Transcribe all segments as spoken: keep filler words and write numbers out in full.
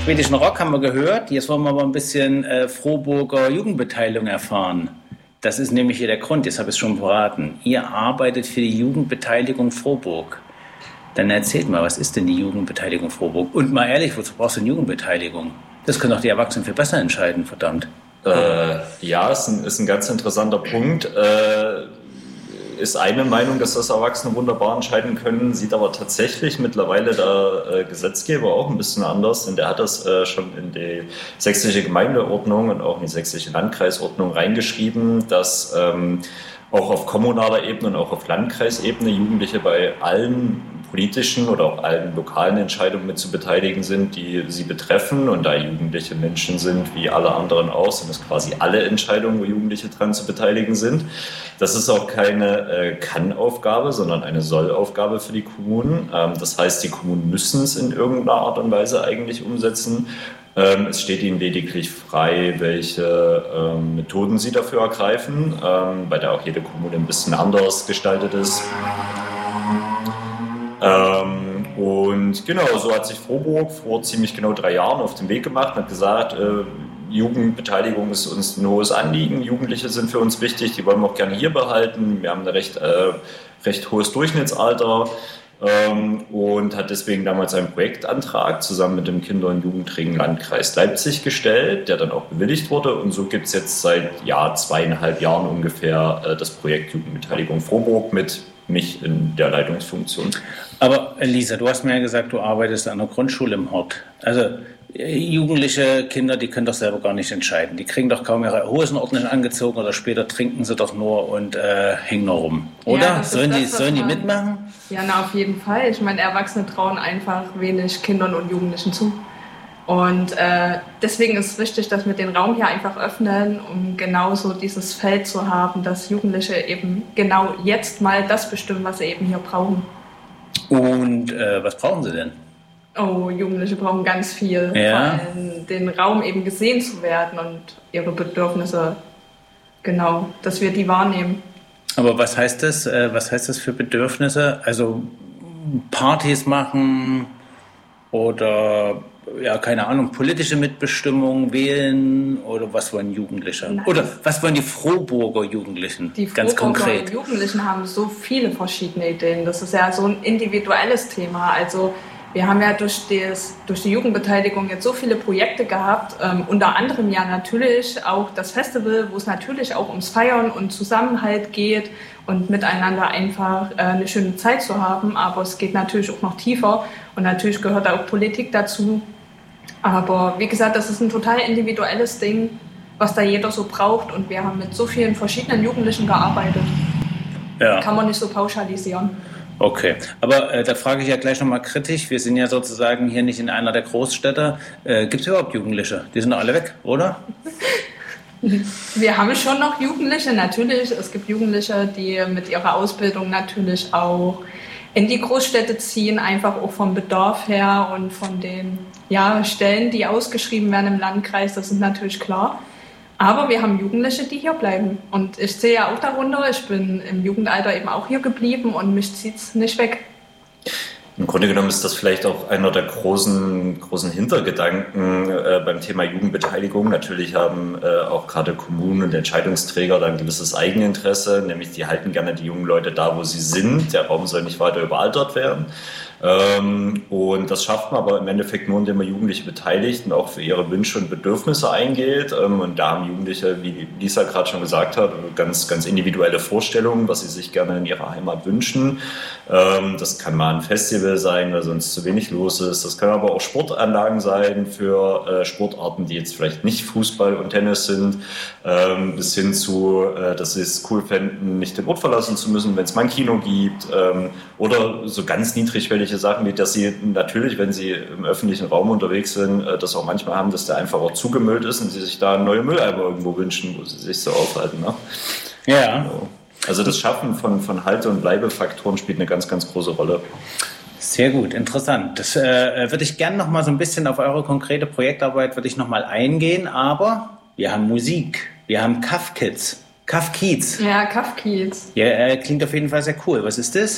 Schwedischen Rock haben wir gehört. Jetzt wollen wir aber ein bisschen äh, Frohburger Jugendbeteiligung erfahren. Das ist nämlich hier der Grund, jetzt habe ich es schon verraten. Ihr arbeitet für die Jugendbeteiligung Frohburg. Dann erzählt mal, was ist denn die Jugendbeteiligung Frohburg? Und mal ehrlich, wozu brauchst du eine Jugendbeteiligung? Das können doch die Erwachsenen viel besser entscheiden, verdammt. Äh, ja, ist ein, ist ein ganz interessanter Punkt. Äh, ist eine Meinung, dass das Erwachsene wunderbar entscheiden können, sieht aber tatsächlich mittlerweile der äh, Gesetzgeber auch ein bisschen anders, denn der hat das äh, schon in die sächsische Gemeindeordnung und auch in die sächsische Landkreisordnung reingeschrieben, dass ähm, auch auf kommunaler Ebene und auch auf Landkreisebene Jugendliche bei allen politischen oder auch allen lokalen Entscheidungen mit zu beteiligen sind, die sie betreffen. Und da Jugendliche Menschen sind, wie alle anderen auch, sind es quasi alle Entscheidungen, wo Jugendliche dran zu beteiligen sind. Das ist auch keine äh, Kann-Aufgabe, sondern eine Soll-Aufgabe für die Kommunen. Ähm, das heißt, die Kommunen müssen es in irgendeiner Art und Weise eigentlich umsetzen. Ähm, es steht ihnen lediglich frei, welche ähm, Methoden sie dafür ergreifen, ähm, bei der auch jede Kommune ein bisschen anders gestaltet ist. Ähm, und genau, so hat sich Frohburg vor ziemlich genau drei Jahren auf den Weg gemacht und hat gesagt, äh, Jugendbeteiligung ist uns ein hohes Anliegen, Jugendliche sind für uns wichtig, die wollen wir auch gerne hier behalten. Wir haben ein recht, äh, recht hohes Durchschnittsalter ähm, und hat deswegen damals einen Projektantrag zusammen mit dem Kinder- und Jugendring Landkreis Leipzig gestellt, der dann auch bewilligt wurde. Und so gibt es jetzt seit ja, zweieinhalb Jahren ungefähr äh, das Projekt Jugendbeteiligung Frohburg mit mich in der Leitungsfunktion. Aber Lisa, du hast mir ja gesagt, du arbeitest an einer Grundschule im Hort. Also jugendliche Kinder, die können doch selber gar nicht entscheiden. Die kriegen doch kaum ihre Hosen ordentlich angezogen oder später trinken sie doch nur und äh, hängen nur rum. Oder? Ja, sollen das, die, sollen die mitmachen? Ja, na, auf jeden Fall. Ich meine, Erwachsene trauen einfach wenig Kindern und Jugendlichen zu. Und äh, deswegen ist es wichtig, dass wir den Raum hier einfach öffnen, um genauso dieses Feld zu haben, dass Jugendliche eben genau jetzt mal das bestimmen, was sie eben hier brauchen. Und äh, was brauchen sie denn? Oh, Jugendliche brauchen ganz viel. Ja. Vor allem den Raum eben gesehen zu werden und ihre Bedürfnisse, genau, dass wir die wahrnehmen. Aber was heißt das? Äh, was heißt das für Bedürfnisse? Also Partys machen oder ja, keine Ahnung, politische Mitbestimmung wählen oder was wollen Jugendliche? Nein. Oder was wollen die Frohburger Jugendlichen? Die ganz Frohburger konkret. Jugendlichen haben so viele verschiedene Ideen. Das ist ja so ein individuelles Thema. Also wir haben ja durch, des, durch die Jugendbeteiligung jetzt so viele Projekte gehabt, ähm, unter anderem ja natürlich auch das Festival, wo es natürlich auch ums Feiern und Zusammenhalt geht und miteinander einfach äh, eine schöne Zeit zu haben. Aber es geht natürlich auch noch tiefer und natürlich gehört auch Politik dazu. Aber wie gesagt, das ist ein total individuelles Ding, was da jeder so braucht. Und wir haben mit so vielen verschiedenen Jugendlichen gearbeitet. Ja. Kann man nicht so pauschalisieren. Okay, aber äh, da frage ich ja gleich nochmal kritisch. Wir sind ja sozusagen hier nicht in einer der Großstädte. Äh, Gibt es überhaupt Jugendliche? Die sind doch alle weg, oder? Wir haben schon noch Jugendliche, natürlich. Es gibt Jugendliche, die mit ihrer Ausbildung natürlich auch in die Großstädte ziehen, einfach auch vom Bedarf her und von den ja, Stellen, die ausgeschrieben werden im Landkreis. Das ist natürlich klar. Aber wir haben Jugendliche, die hier bleiben. Und ich sehe ja auch darunter, ich bin im Jugendalter eben auch hier geblieben und mich zieht es nicht weg. Im Grunde genommen ist das vielleicht auch einer der großen, großen Hintergedanken äh, beim Thema Jugendbeteiligung. Natürlich haben äh, auch gerade Kommunen und Entscheidungsträger da ein gewisses Eigeninteresse, nämlich die halten gerne die jungen Leute da, wo sie sind. Der Raum soll nicht weiter überaltert werden. Ähm, und das schafft man aber im Endeffekt nur, indem man Jugendliche beteiligt und auch für ihre Wünsche und Bedürfnisse eingeht. Ähm, und da haben Jugendliche, wie Lisa gerade schon gesagt hat, ganz, ganz individuelle Vorstellungen, was sie sich gerne in ihrer Heimat wünschen. Ähm, das kann mal ein Festival sein, weil sonst zu wenig los ist. Das können aber auch Sportanlagen sein für äh, Sportarten, die jetzt vielleicht nicht Fußball und Tennis sind, ähm, bis hin zu, äh, dass sie es cool fänden, nicht den Ort verlassen zu müssen, wenn es mal ein Kino gibt, ähm, oder so ganz niedrigschwellige Sachen, wie dass sie natürlich, wenn sie im öffentlichen Raum unterwegs sind, äh, das auch manchmal haben, dass der einfach auch zugemüllt ist und sie sich da neue Mülleimer irgendwo wünschen, wo sie sich so aufhalten. Ne? Ja. So. Also das Schaffen von, von Halte- und Bleibefaktoren spielt eine ganz, ganz große Rolle. Sehr gut, interessant. Das äh, würde ich gerne noch mal so ein bisschen auf eure konkrete Projektarbeit würde ich noch mal eingehen, aber wir haben Musik, wir haben Kaff Kids, Kaff Kids. Ja, Kaff Kids. Ja, äh, klingt auf jeden Fall sehr cool. Was ist das?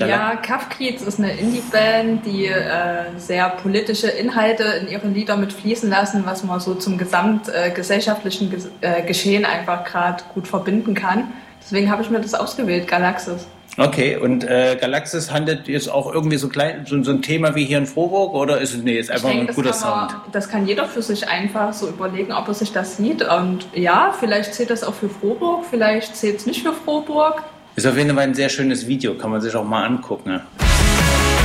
Ja, Kafkiez ist eine Indie-Band, die äh, sehr politische Inhalte in ihre Lieder mit fließen lassen, was man so zum gesamtgesellschaftlichen äh, äh, Geschehen einfach gerade gut verbinden kann. Deswegen habe ich mir das ausgewählt, Galaxis. Okay, und äh, Galaxis handelt jetzt auch irgendwie so, klein, so, so ein Thema wie hier in Frohburg oder ist es nee, ist einfach denke, ein guter Sound? Man, das kann jeder für sich einfach so überlegen, ob er sich das sieht. Und ja, vielleicht zählt das auch für Frohburg, vielleicht zählt es nicht für Frohburg. Ist auf jeden Fall ein sehr schönes Video, kann man sich auch mal angucken. Ja.